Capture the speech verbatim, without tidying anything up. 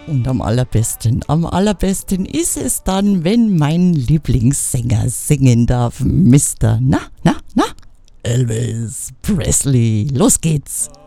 Und am allerbesten, am allerbesten ist es dann, wenn mein Lieblingssänger singen darf. Mister Na, na, na? Elvis Presley. Los geht's.